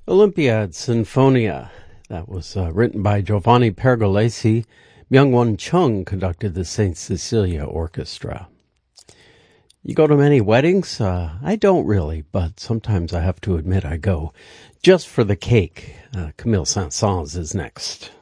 Olympiad Sinfonia. That was written by Giovanni Pergolesi. Myung-Won Chung conducted the St. Cecilia Orchestra. You go to many weddings? I don't really, but sometimes I have to admit I go just for the cake. Camille Saint-Saëns is next.